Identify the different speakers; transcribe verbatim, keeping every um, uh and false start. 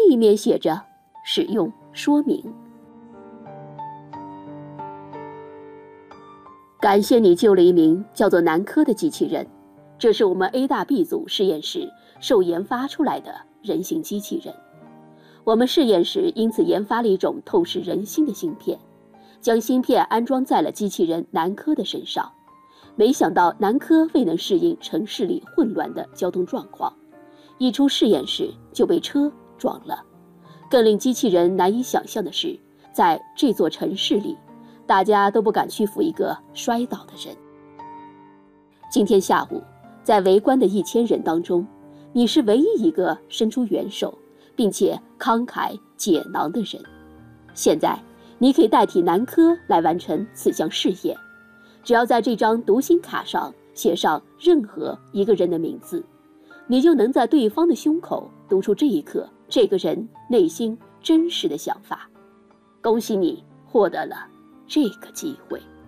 Speaker 1: 一面写着使用说明。感谢你救了一名叫做南柯的机器人，这是我们 A 大 B 组实验室受研发出来的人形机器人。我们试验时因此研发了一种透视人心的芯片，将芯片安装在了机器人南柯的身上。没想到南柯未能适应城市里混乱的交通状况，一出试验室就被车撞了。更令机器人难以想象的是，在这座城市里，大家都不敢去扶一个摔倒的人。今天下午，在围观的一千人当中，你是唯一一个伸出援手并且慷慨解囊的人。现在你可以代替南柯来完成此项试验，只要在这张读心卡上写上任何一个人的名字，你就能在对方的胸口读出这一刻这个人内心真实的想法。恭喜你获得了这个机会。